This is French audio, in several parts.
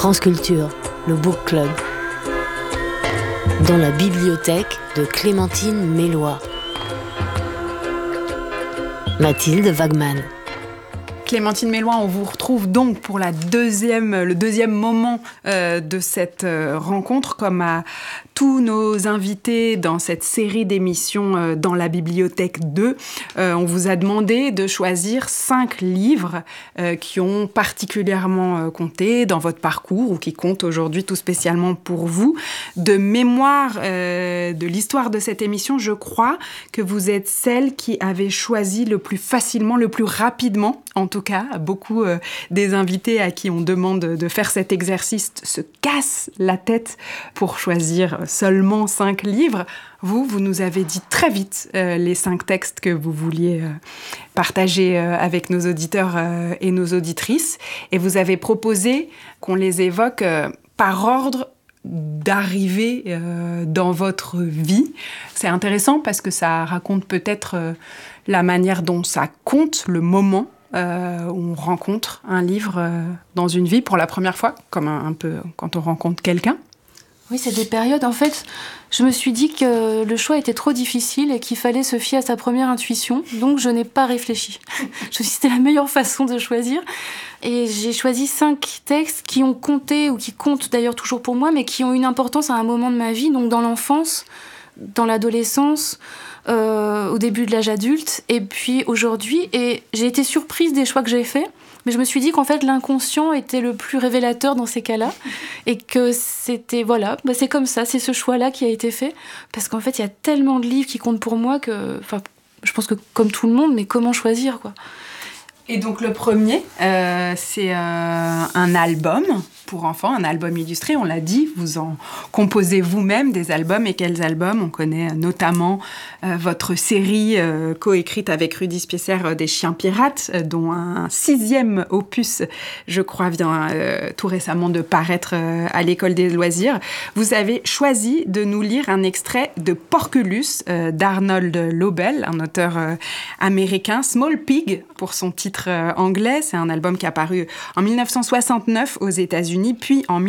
France Culture, le Book Club. Dans la bibliothèque de Clémentine Mélois. Mathilde Wagman. Clémentine Mélois, on vous retrouve donc pour le deuxième moment de cette rencontre, comme à tous nos invités dans cette série d'émissions dans la bibliothèque 2. On vous a demandé de choisir 5 livres qui ont particulièrement compté dans votre parcours ou qui comptent aujourd'hui tout spécialement pour vous. De mémoire de l'histoire de cette émission, je crois que vous êtes celle qui avait choisi le plus facilement, le plus rapidement, en tout cas, beaucoup des invités à qui on demande de faire cet exercice se cassent la tête pour choisir seulement 5 livres. Vous nous avez dit très vite les 5 textes que vous vouliez partager avec nos auditeurs et nos auditrices. Et vous avez proposé qu'on les évoque par ordre d'arrivée dans votre vie. C'est intéressant parce que ça raconte peut-être la manière dont ça compte, le moment où on rencontre un livre dans une vie pour la première fois, comme un peu quand on rencontre quelqu'un. Oui, c'est des périodes. En fait, je me suis dit que le choix était trop difficile et qu'il fallait se fier à sa première intuition. Donc, je n'ai pas réfléchi. Je me suis dit que c'était la meilleure façon de choisir. Et j'ai choisi 5 textes qui ont compté, ou qui comptent d'ailleurs toujours pour moi, mais qui ont une importance à un moment de ma vie, donc dans l'enfance, dans l'adolescence, au début de l'âge adulte, et puis aujourd'hui. Et j'ai été surprise des choix que j'ai faits, mais je me suis dit qu'en fait l'inconscient était le plus révélateur dans ces cas-là, et que c'était, voilà, c'est comme ça, c'est ce choix-là qui a été fait, parce qu'en fait il y a tellement de livres qui comptent pour moi que, enfin, je pense que comme tout le monde, mais comment choisir, quoi. Et donc le premier, c'est un album pour enfants, un album illustré, on l'a dit, vous en composez vous-même des albums. Et quels albums? On connaît notamment votre série coécrite avec Rudy Spiesser des Chiens Pirates, dont un 6e opus, je crois, vient tout récemment de paraître à l'École des loisirs. Vous avez choisi de nous lire un extrait de Porculus d'Arnold Lobel, un auteur américain, Small Pig pour son titre anglais. C'est un album qui est apparu en 1969 aux États-Unis, puis en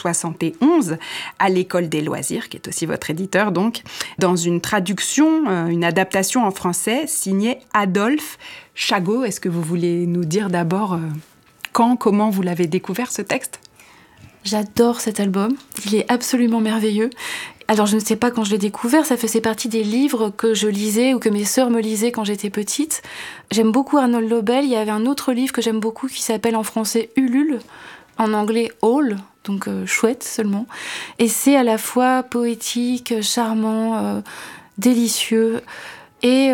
1971 à l'École des loisirs, qui est aussi votre éditeur, donc, dans une traduction, une adaptation en français signée Adolphe Chagot. Est-ce que vous voulez nous dire d'abord comment vous l'avez découvert, ce texte? J'adore cet album, il est absolument merveilleux. Alors je ne sais pas quand je l'ai découvert, ça faisait partie des livres que je lisais ou que mes sœurs me lisaient quand j'étais petite. J'aime beaucoup Arnold Lobel, il y avait un autre livre que j'aime beaucoup qui s'appelle en français Ulule, en anglais All, donc chouette seulement. Et c'est à la fois poétique, charmant, délicieux. Et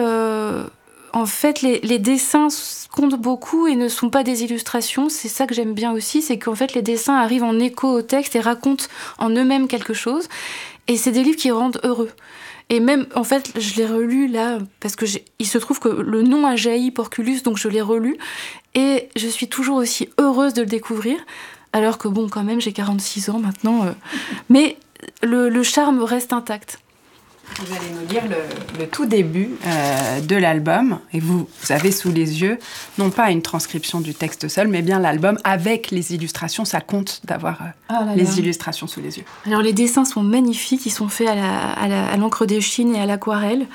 en fait, les dessins comptent beaucoup et ne sont pas des illustrations. C'est ça que j'aime bien aussi, c'est qu'en fait les dessins arrivent en écho au texte et racontent en eux-mêmes quelque chose. Et c'est des livres qui rendent heureux. Et même, en fait, je l'ai relu là, parce que il se trouve que le nom a jailli, Porculus, donc je l'ai relu. Et je suis toujours aussi heureuse de le découvrir, alors que bon, quand même, j'ai 46 ans maintenant. Mais le charme reste intact. Vous allez nous lire le tout début de l'album, et vous avez sous les yeux, non pas une transcription du texte seul, mais bien l'album avec les illustrations. Ça compte d'avoir les illustrations sous les yeux. Alors les dessins sont magnifiques, ils sont faits à l'encre des Chines et à l'aquarelle.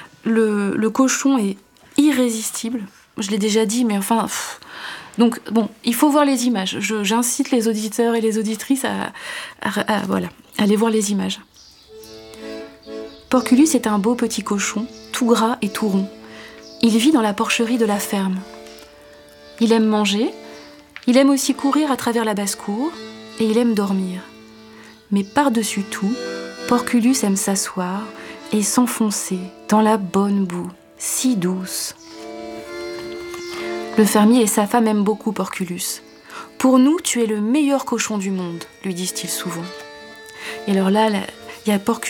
Le cochon est irrésistible, je l'ai déjà dit, mais enfin... Donc bon, il faut voir les images. J'incite les auditeurs et les auditrices à aller voir les images. Porculus est un beau petit cochon, tout gras et tout rond. Il vit dans la porcherie de la ferme. Il aime manger, il aime aussi courir à travers la basse-cour, et il aime dormir. Mais par-dessus tout, Porculus aime s'asseoir et s'enfoncer dans la bonne boue, si douce. Le fermier et sa femme aiment beaucoup Porculus. « Pour nous, tu es le meilleur cochon du monde », lui disent-ils souvent. Et alors là, il y a Porculus